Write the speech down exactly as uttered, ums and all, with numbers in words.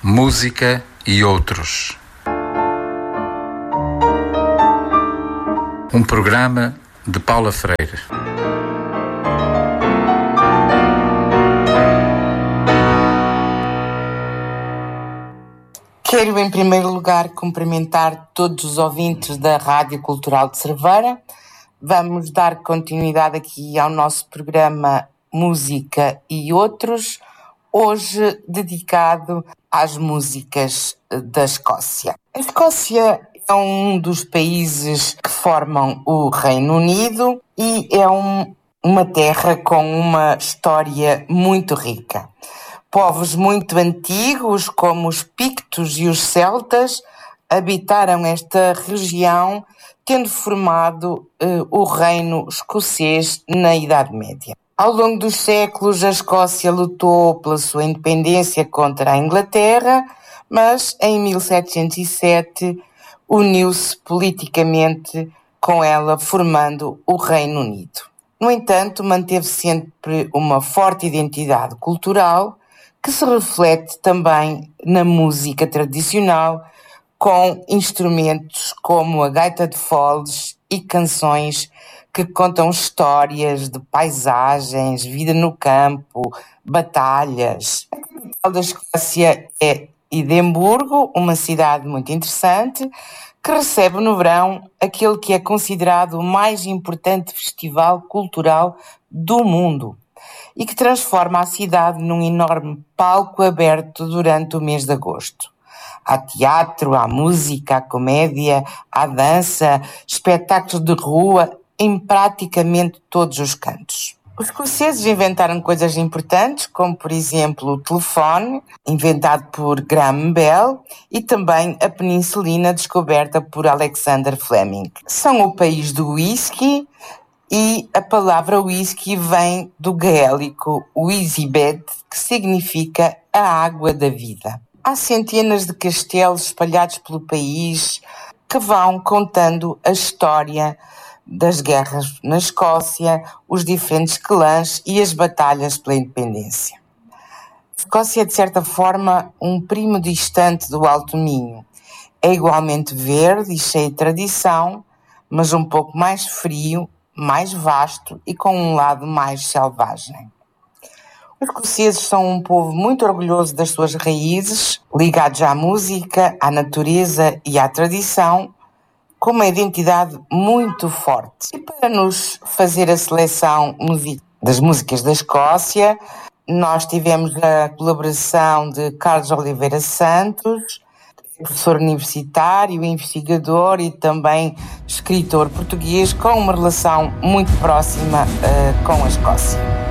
música e outros. Um programa de Paula Freire. Quero, em primeiro lugar, cumprimentar todos os ouvintes da Rádio Cultural de Cerveira. Vamos dar continuidade aqui ao nosso programa Música e Outros, hoje dedicado às músicas da Escócia. A Escócia é um dos países que formam o Reino Unido e é um, uma terra com uma história muito rica. Povos muito antigos, como os Pictos e os Celtas, habitaram esta região, tendo formado eh, o reino escocês na Idade Média. Ao longo dos séculos, a Escócia lutou pela sua independência contra a Inglaterra, mas em mil setecentos e sete uniu-se politicamente com ela, formando o Reino Unido. No entanto, manteve sempre uma forte identidade cultural, que se reflete também na música tradicional, com instrumentos como a gaita de foles e canções que contam histórias de paisagens, vida no campo, batalhas. A capital da Escócia é Edimburgo, uma cidade muito interessante, que recebe no verão aquele que é considerado o mais importante festival cultural do mundo e que transforma a cidade num enorme palco aberto durante o mês de agosto. Há teatro, há música, há comédia, há dança, espetáculos de rua em praticamente todos os cantos. Os escoceses inventaram coisas importantes, como por exemplo o telefone, inventado por Graham Bell, e também a penicilina, descoberta por Alexander Fleming. São o país do whisky, e a palavra whisky vem do gaélico Wheezybed, que significa a água da vida. Há centenas de castelos espalhados pelo país que vão contando a história das guerras na Escócia, os diferentes clãs e as batalhas pela independência. A Escócia é, de certa forma, um primo distante do Alto Minho. É igualmente verde e cheio de tradição, mas um pouco mais frio, mais vasto e com um lado mais selvagem. Os escoceses são um povo muito orgulhoso das suas raízes, ligados à música, à natureza e à tradição, com uma identidade muito forte. E para nos fazer a seleção das músicas da Escócia, nós tivemos a colaboração de Carlos Oliveira Santos, professor universitário, investigador e também escritor português com uma relação muito próxima uh, com a Escócia.